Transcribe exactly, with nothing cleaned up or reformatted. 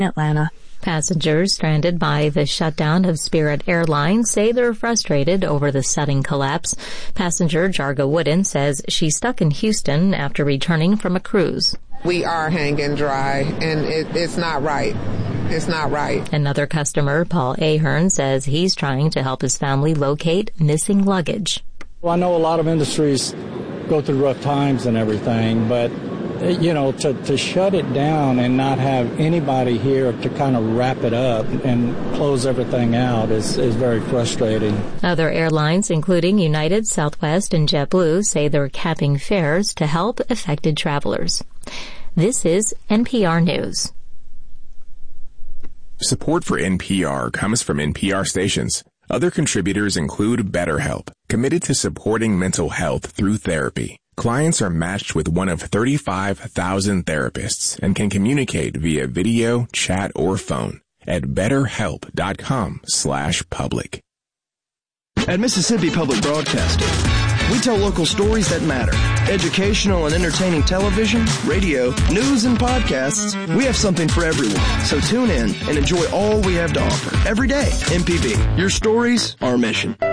Atlanta. Passengers stranded by the shutdown of Spirit Airlines say they're frustrated over the sudden collapse. Passenger Jarga Wooden says she's stuck in Houston after returning from a cruise. We are hanging dry, and it, it's not right. It's not right. Another customer, Paul Ahern, says he's trying to help his family locate missing luggage. Well, I know a lot of industries go through rough times and everything, but you know, to, to shut it down and not have anybody here to kind of wrap it up and close everything out is, is very frustrating. Other airlines, including United, Southwest, and JetBlue, say they're capping fares to help affected travelers. This is N P R News. Support for N P R comes from N P R stations. Other contributors include BetterHelp, committed to supporting mental health through therapy. Clients are matched with one of thirty-five thousand therapists and can communicate via video, chat, or phone at betterhelp.com slash public. At Mississippi Public Broadcasting, we tell local stories that matter. Educational and entertaining television, radio, news, and podcasts. We have something for everyone. So tune in and enjoy all we have to offer every day. M P B, your stories, our mission.